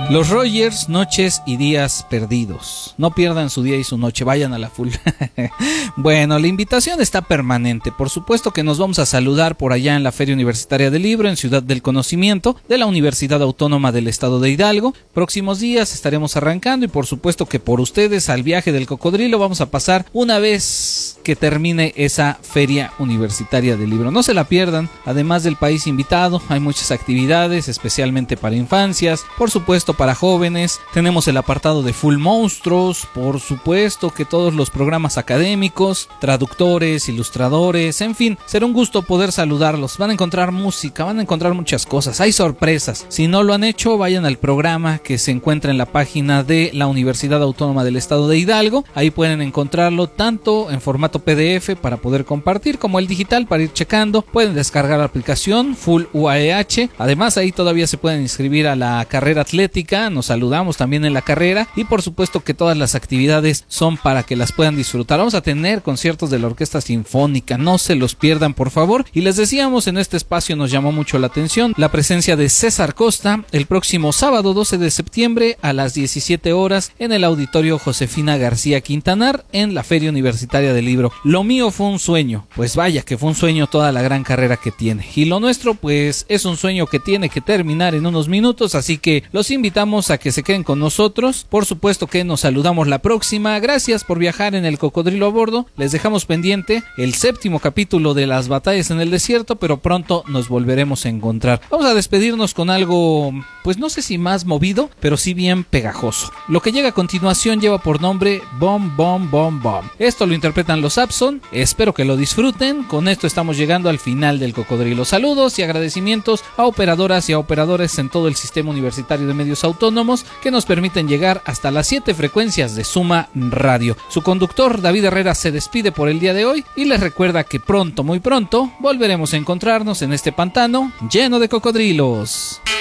Los Rogers, noches y días perdidos. No pierdan su día y su noche, vayan a la full. Bueno, la invitación está permanente. Por supuesto que nos vamos a saludar por allá en la Feria Universitaria del Libro, en Ciudad del Conocimiento, de la Universidad Autónoma del Estado de Hidalgo. Próximos días estaremos arrancando y por supuesto que por ustedes al viaje del cocodrilo vamos a pasar una vez que termine esa Feria Universitaria del Libro. No se la pierdan, además del país invitado, hay muchas actividades, especialmente para infancias, por supuesto para jóvenes, tenemos el apartado de Full Monstruos, por supuesto que todos los programas académicos, traductores, ilustradores, en fin, será un gusto poder saludarlos. Van a encontrar música, van a encontrar muchas cosas, hay sorpresas. Si no lo han hecho, vayan al programa que se encuentra en la página de la Universidad Autónoma del Estado de Hidalgo, ahí pueden encontrarlo tanto en formato PDF para poder compartir como el digital para ir checando. Pueden descargar la aplicación Full UAEH, además ahí todavía se pueden inscribir a la carrera atlética. Nos saludamos también en la carrera y por supuesto que todas las actividades son para que las puedan disfrutar. Vamos a tener conciertos de la Orquesta Sinfónica, no se los pierdan por favor. Y les decíamos, en este espacio nos llamó mucho la atención la presencia de César Costa el próximo sábado 12 de septiembre a las 17 horas en el Auditorio Josefina García Quintanar en la Feria Universitaria del Libro. Lo mío fue un sueño, pues vaya que fue un sueño toda la gran carrera que tiene, y lo nuestro pues es un sueño que tiene que terminar en unos minutos, así que los invitamos a que se queden con nosotros. Por supuesto que nos saludamos la próxima. Gracias por viajar en el cocodrilo a bordo. Les dejamos pendiente el 7º capítulo de las batallas en el desierto, pero pronto nos volveremos a encontrar. Vamos a despedirnos con algo, pues no sé si más movido, pero sí bien pegajoso. Lo que llega a continuación lleva por nombre Bom Bom Bom Bom. Esto lo interpretan los Abson. Espero que lo disfruten. Con esto estamos llegando al final del cocodrilo. Saludos y agradecimientos a operadoras y a operadores en todo el sistema universitario de medios autónomos que nos permiten llegar hasta las 7 frecuencias de Suma Radio. Su conductor David Herrera se despide por el día de hoy y les recuerda que pronto, muy pronto, volveremos a encontrarnos en este pantano lleno de cocodrilos.